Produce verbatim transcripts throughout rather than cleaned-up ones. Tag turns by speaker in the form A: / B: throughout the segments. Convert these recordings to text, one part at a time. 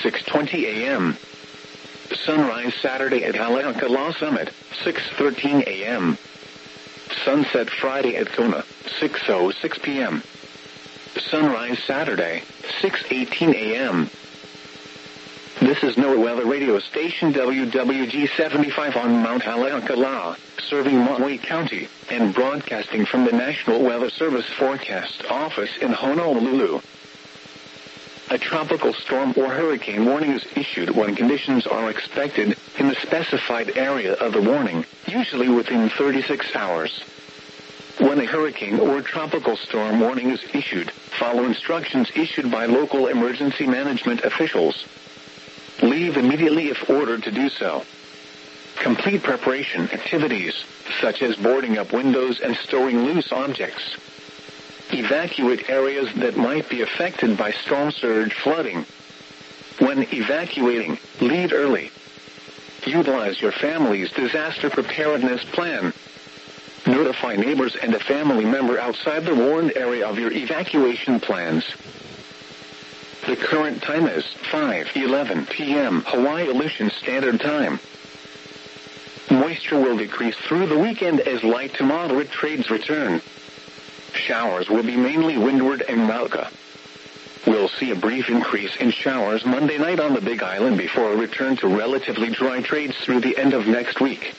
A: six twenty a m Sunrise Saturday at Haleakala Summit, six thirteen a m Sunset Friday at Kona, six oh six p m Sunrise Saturday, six eighteen a m This is NOAA Weather Radio Station W W G seventy-five on Mount Haleakala, serving Otway County, and broadcasting from the National Weather Service Forecast Office in Honolulu. A tropical storm or hurricane warning is issued when conditions are expected in the specified area of the warning, usually within thirty-six hours. When a hurricane or tropical storm warning is issued, follow instructions issued by local emergency management officials. Leave immediately if ordered to do so. Complete preparation activities, such as boarding up windows and storing loose objects. Evacuate areas that might be affected by storm surge flooding. When evacuating, leave early. Utilize your family's disaster preparedness plan. Notify neighbors and a family member outside the warned area of your evacuation plans. The current time is five eleven p m Hawaii Aleutian Standard Time. Moisture will decrease through the weekend as light to moderate trades return. Showers will be mainly windward and Mauka. We'll see a brief increase in showers Monday night on the Big Island before a return to relatively dry trades through the end of next week.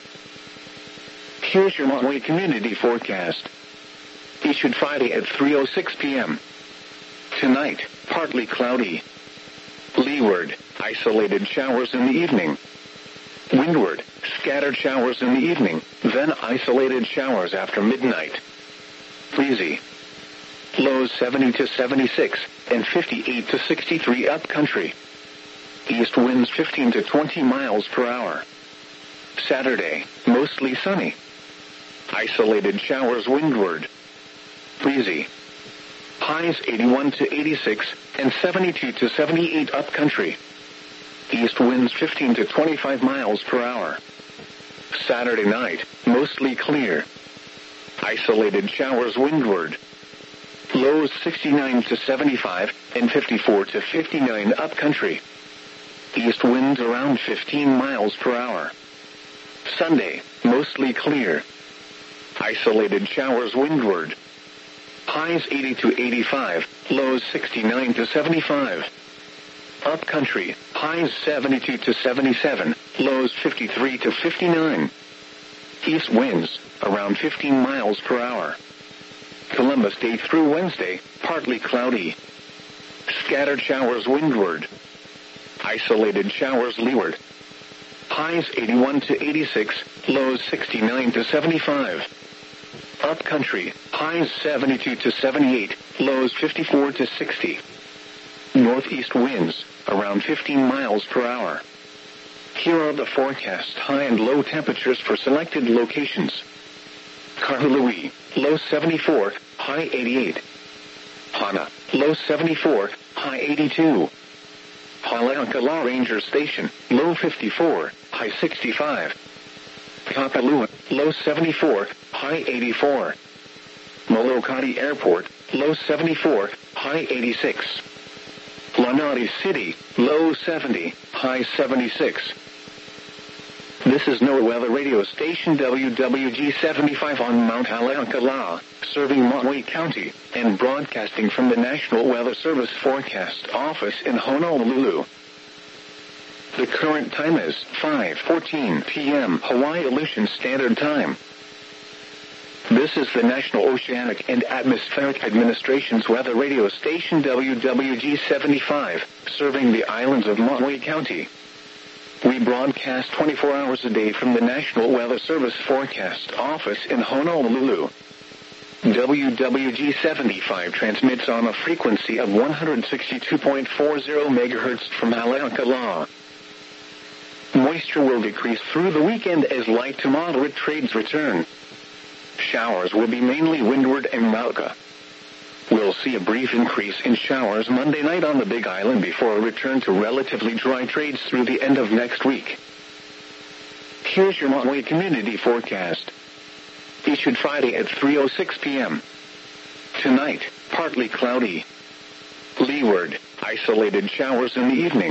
A: Here's your Otway Community Forecast. Issued Friday at three oh six p m Tonight, partly cloudy. Leeward, isolated showers in the evening. Windward, scattered showers in the evening, then isolated showers after midnight. Breezy. Lows seventy to seventy-six, and fifty-eight to sixty-three upcountry. East winds fifteen to twenty miles per hour. Saturday, mostly sunny. Isolated showers windward. Breezy. Highs eighty-one to eighty-six, and seventy-two to seventy-eight upcountry. East winds fifteen to twenty-five miles per hour. Saturday night, mostly clear. Isolated showers windward. Lows sixty-nine to seventy-five, and fifty-four to fifty-nine upcountry. East winds around fifteen miles per hour. Sunday, mostly clear. Isolated showers windward. Highs eighty to eighty-five, lows sixty-nine to seventy-five. Upcountry, highs seventy-two to seventy-seven, lows fifty-three to fifty-nine. East winds, around fifteen miles per hour. Columbus Day through Wednesday, partly cloudy. Scattered showers windward. Isolated showers leeward. Highs eighty-one to eighty-six, lows sixty-nine to seventy-five. Upcountry, highs seventy-two to seventy-eight, lows fifty-four to sixty. Northeast winds, around fifteen miles per hour. Here are the forecast high and low temperatures for selected locations. Kahului, low seventy-four, high eighty-eight. Hana, low seventy-four, high eighty-two. Haleakala Ranger Station, low fifty-four, high sixty-five. Kapalua, low seventy-four, high eighty-four. Molokai Airport, low seventy-four, high eighty-six. Lanai City, low seventy, high seventy-six. This is NOAA Weather Radio Station W W G seventy-five on Mount Haleakala, serving Otway County, and broadcasting from the National Weather Service Forecast Office in Honolulu. The current time is five fourteen p m Hawaii Aleutian Standard Time. This is the National Oceanic and Atmospheric Administration's Weather Radio Station W W G seventy-five, serving the islands of Otway County. We broadcast twenty-four hours a day from the National Weather Service Forecast Office in Honolulu. W W G seventy-five transmits on a frequency of one hundred sixty-two point four zero megahertz from Haleakala. Moisture will decrease through the weekend as light to moderate trades return. Showers will be mainly windward and Mauka. We'll see a brief increase in showers Monday night on the Big Island before a return to relatively dry trades through the end of next week. Here's your Otway Community Forecast. Issued Friday at three oh six p m Tonight, partly cloudy. Leeward, isolated showers in the evening.